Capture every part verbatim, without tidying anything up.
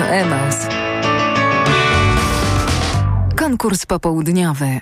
Emaus. Konkurs popołudniowy.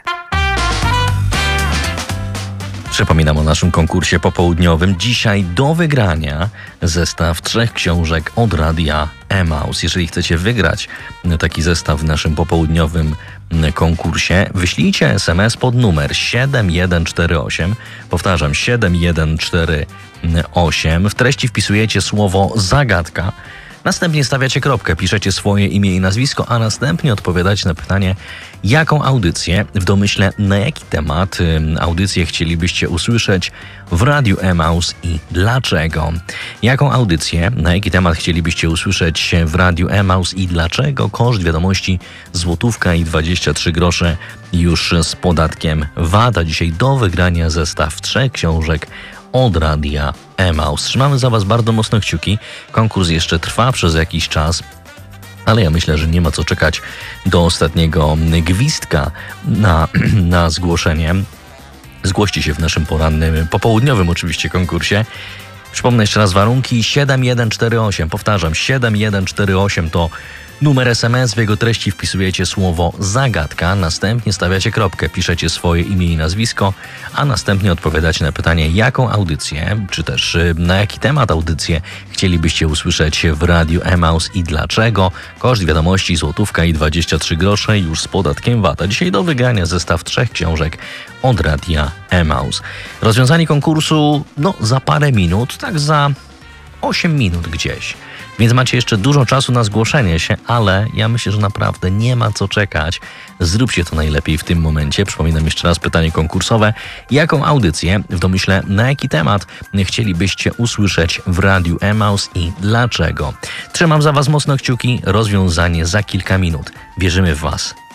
Przypominam o naszym konkursie popołudniowym. Dzisiaj do wygrania zestaw trzech książek od Radia Emaus. Jeżeli chcecie wygrać taki zestaw w naszym popołudniowym konkursie, wyślijcie es em es pod numer siedem jeden cztery osiem. Powtarzam, siedem jeden cztery osiem. W treści wpisujecie słowo zagadka. Następnie stawiacie kropkę, piszecie swoje imię i nazwisko, a następnie odpowiadacie na pytanie, jaką audycję, w domyśle na jaki temat y, audycję chcielibyście usłyszeć w Radiu Emaus i dlaczego. Jaką audycję, na jaki temat chcielibyście usłyszeć w Radiu Emaus i dlaczego. Koszt wiadomości złotówka i dwadzieścia trzy grosze już z podatkiem V A T. A dzisiaj do wygrania zestaw trzech książek od Radia Emaus. Trzymamy za Was bardzo mocno kciuki. Konkurs jeszcze trwa przez jakiś czas, ale ja myślę, że nie ma co czekać do ostatniego gwizdka na, na zgłoszenie. Zgłoście się w naszym porannym, popołudniowym oczywiście konkursie. Przypomnę jeszcze raz warunki siedem jeden cztery osiem. Powtarzam, siedem jeden cztery osiem to numer es em es, w jego treści wpisujecie słowo zagadka, następnie stawiacie kropkę, piszecie swoje imię i nazwisko, a następnie odpowiadacie na pytanie, jaką audycję, czy też na jaki temat audycję chcielibyście usłyszeć w Radiu Emaus i dlaczego. Koszt wiadomości złotówka i dwadzieścia trzy grosze już z podatkiem V A T. A dzisiaj do wygrania zestaw trzech książek od Radia Emaus. Rozwiązanie konkursu, no za parę minut, tak za osiem minut gdzieś. Więc macie jeszcze dużo czasu na zgłoszenie się, ale ja myślę, że naprawdę nie ma co czekać. Zróbcie to najlepiej w tym momencie. Przypominam jeszcze raz pytanie konkursowe. Jaką audycję, w domyśle na jaki temat chcielibyście usłyszeć w Radiu Emaus i dlaczego? Trzymam za Was mocno kciuki. Rozwiązanie za kilka minut. Wierzymy w Was.